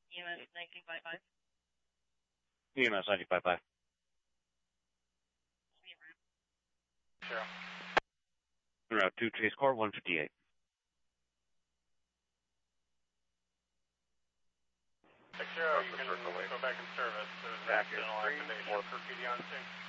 EMS 1955. EMS 955. Sure. Route 2, Chase Car 158. Sure, you can go back in service. There's an accidental activation for PD on scene.